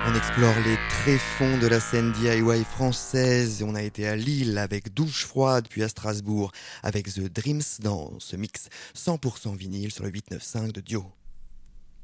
On explore les tréfonds de la scène DIY française et on a été à Lille avec Douche Froide, puis à Strasbourg avec The Dreams dans ce mix 100% vinyle sur le 895 de Dio.